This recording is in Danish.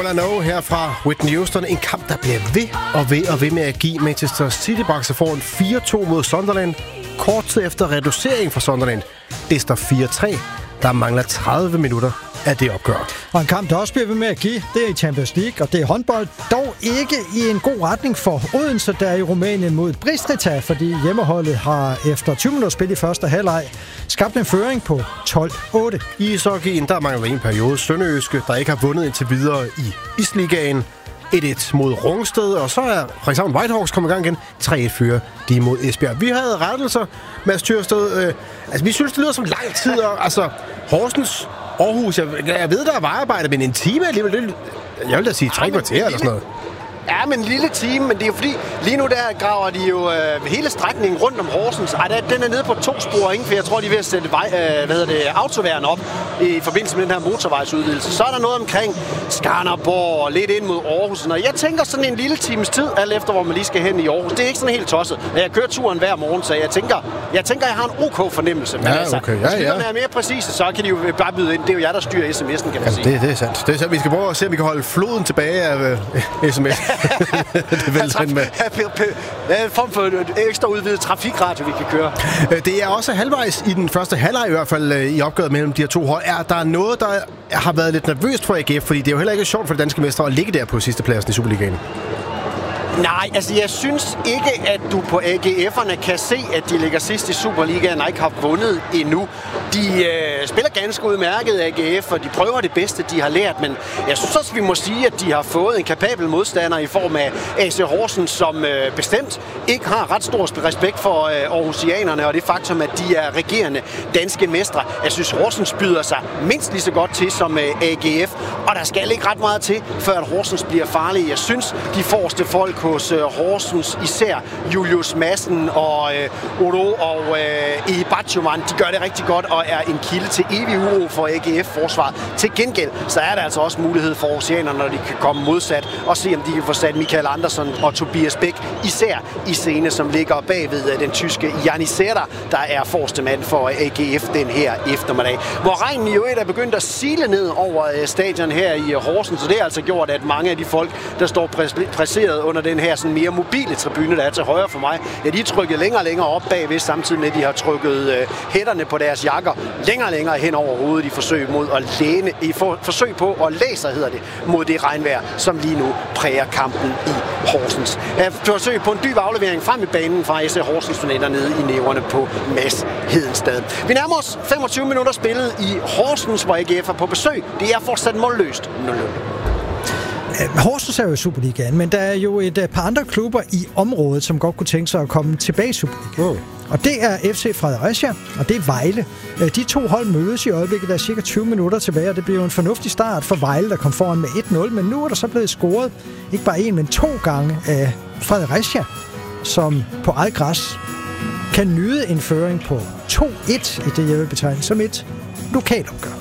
I Know her fra Whitney Houston. En kamp, der bliver ved med at give. Manchester City bragte foran 4-2 mod Sunderland. Kort tid efter reducering for Sunderland. Det står 4-3. Der mangler 30 minutter af det opgør. Og en kamp, der også bliver ved med at give, det er i Champions League, og det er håndbold. Dog ikke i en god retning for Odense, der er i Rumænien mod Bistrița, fordi hjemmeholdet har efter 20 minutter spil i første halvleg skabt en føring på 12-8. I ishockeyen, der mangler en periode Sønderjyske, der ikke har vundet indtil videre i Isligaen. 1-1 mod Rungsted, og så er Frederikshavn Whitehawks kommet i gang igen. 3-1 de mod Esbjerg. Vi havde rettelser, Mads Thyrsted. Vi synes, det lyder som lang tid, og Horsens, Aarhus, jeg ved, der er vejarbejde, men en time alligevel, jeg vil da sige 3 kvarter eller sådan noget. Ja, men en lille time, men det er jo fordi, lige nu der graver de jo hele strækningen rundt om Horsens. Den er nede på 2 spor, ikke? For jeg tror, de er ved at sætte autoværn op i forbindelse med den her motorvejsudvidelse. Så er der noget omkring Skanderborg og lidt ind mod Aarhus. Og jeg tænker sådan en lille times tid, alt efter hvor man lige skal hen i Aarhus. Det er ikke sådan helt tosset. Jeg kører turen hver morgen, så jeg tænker, jeg har en OK fornemmelse. Men ja, okay. Hvis lytterne er mere præcise, så kan de jo bare byde ind. Det er jo jer, der styrer sms'en, kan man sige. Det er sandt. Det er sandt. Vi skal prøve at se, om vi kan holde floden tilbage af sms. Det vælter med. En form for ekstra udvidet trafikradio, vi kan køre. Det er også halvvejs i den første halvleg i hvert fald i opgøret mellem de her to hold. Er der noget, der har været lidt nervøst for AGF? Fordi det er jo heller ikke sjovt for de danske mestre at ligge der på sidstepladsen i Superligaen. Nej, altså jeg synes ikke, at du på AGF'erne kan se, at de ligger sidst i Superligaen og ikke har vundet endnu. De spiller ganske udmærket AGF, og de prøver det bedste, de har lært, men jeg synes også, vi må sige, at de har fået en kapabel modstander i form af AC Horsens, som bestemt ikke har ret stor respekt for aarhusianerne, og det faktum, at de er regerende danske mestre. Jeg synes, Horsens byder sig mindst lige så godt til som AGF, og der skal ikke ret meget til, før at Horsens bliver farlige. Jeg synes, de forreste folk hos Horsens, især Julius Madsen og Odo og Ibatjuman, de gør det rigtig godt og er en kilde til evig uro for AGF-forsvaret. Til gengæld, så er der altså også mulighed for aarhusianerne, når de kan komme modsat og se, om de kan få sat Michael Andersen og Tobias Bæk, især i scene, som ligger bagved den tyske Janisera, der er forreste mand for AGF den her eftermiddag. Hvor regnen i øvrigt er begyndt at sile ned over stadion her i Horsens, så det har altså gjort, at mange af de folk, der står præseret under den her sådan mere mobile tribune, der er til højre for mig, ja, de er trykket længere og længere op bagved, samtidig med, at de har trykket hætterne på deres jakker længere og længere hen over hovedet i forsøg på at læse, mod det regnvejr, som lige nu præger kampen i Horsens. Forsøg på en dyb aflevering frem i banen fra AC Horsens studerende nede i næverne på Mads Hedenstad. Vi nærmer os 25 minutter spillet i Horsens, hvor AGF er på besøg. Det er fortsat målløst 0-0. Horsens er jo i Superligaen, men der er jo et par andre klubber i området, som godt kunne tænke sig at komme tilbage i Superligaen. Og det er FC Fredericia, og det er Vejle. De to hold mødes i øjeblikket, der er cirka 20 minutter tilbage, og det bliver jo en fornuftig start for Vejle, der kom foran med 1-0, men nu er der så blevet scoret ikke bare 1, men 2 gange af Fredericia, som på eget græs kan nyde en føring på 2-1 i det, jeg vil betegne som et lokalopgør.